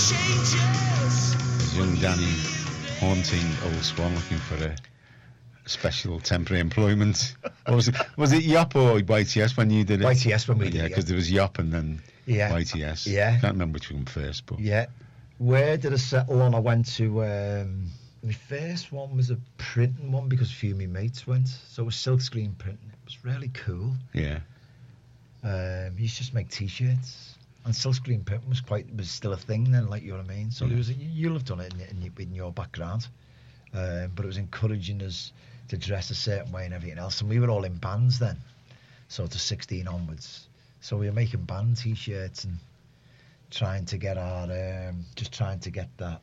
There's young Danny haunting Old Swan looking for a special temporary employment. What was it? Was it Yop or YTS when you did it? YTS when we did it. Yeah, because there was Yop and then YTS. Yeah. Can't remember which one first, but yeah. Where did I settle on? I went to my first one was a printing one because a few of my mates went. So it was silkscreen printing. It was really cool. Yeah. You used to just make T-shirts, and silkscreen printing was still a thing then, like, you know what I mean. So there was you'll have done it in your background, but it was encouraging us to dress a certain way and everything else. And we were all in bands then, so to 16 onwards. So we were making band T-shirts and trying to get that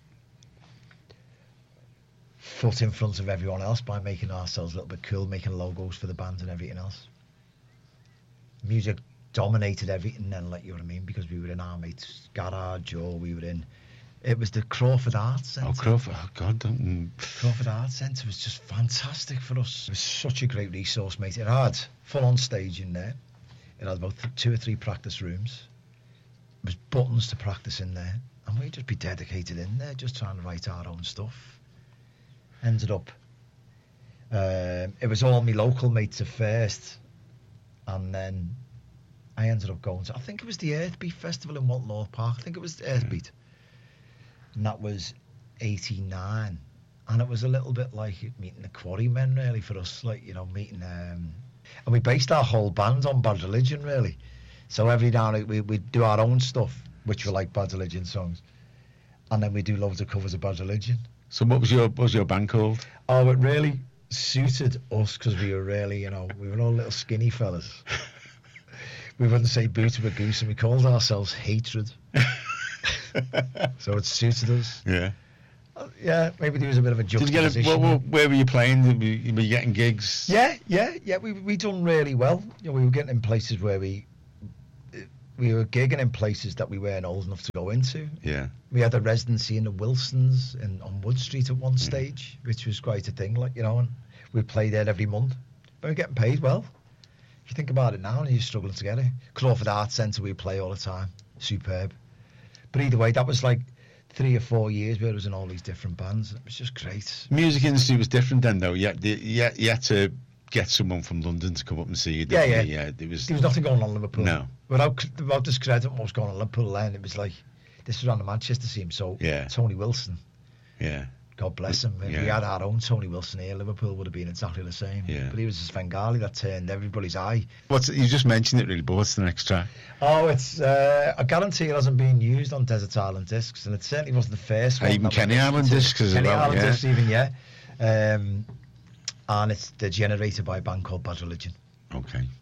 foot in front of everyone else by making ourselves a little bit cool, making logos for the band and everything else. Music dominated everything then, like, you know what I mean, because we were in our mate's garage, or we were in, it was the Crawford Arts Centre. Oh, Crawford, oh God, don't... Crawford Arts Centre was just fantastic for us. It was such a great resource, mate. It had full-on stage in there. It had about 2 or 3 practice rooms. There was buttons to practice in there, and we'd just be dedicated in there, just trying to write our own stuff. Ended up, it was all my local mates at first, and then I ended up going to, I think it was the Earthbeat Festival in Walton Park. I think it was Earthbeat. And that was 89. And it was a little bit like meeting the Quarrymen, really, for us, like, you know, meeting... and we based our whole band on Bad Religion, really. So every now and then we'd do our own stuff, which were like Bad Religion songs. And then we do loads of covers of Bad Religion. So what was your band called? Oh, it really suited us because we were really, you know, we were all little skinny fellas. We wouldn't say boo to a goose, and we called ourselves Hatred. So it suited us. Yeah. Yeah, maybe there was a bit of a juxtaposition. Did you get where were you playing? Were you getting gigs? Yeah. We done really well. You know, we were getting in places where we were gigging in places that we weren't old enough to go into. Yeah. We had a residency in the Wilsons on Wood Street at one stage, which was quite a thing, like, you know, and we played there every month. But we were getting paid well. If you think about it now, and you're struggling to get it. Crawford Arts Centre, we play all the time. Superb. But either way, that was like 3 or 4 years where it was in all these different bands. It was just great. The music industry was different then, though. You had to get someone from London to come up and see you. Yeah. There was nothing going on in Liverpool. No. Without discrediting what was going on in Liverpool then, it was like, this was on the Manchester scene, so Tony Wilson. Yeah. God bless him. If we had our own Tony Wilson here, Liverpool would have been exactly the same. Yeah. But he was a Svengali that turned everybody's eye. You just mentioned it really, but what's the next track? Oh, it's I guarantee it hasn't been used on Desert Island Discs, and it certainly wasn't the first one. Even Kenny Island Discs as well. Kenny Island Discs, even, and it's generated by a band called Bad Religion. Okay.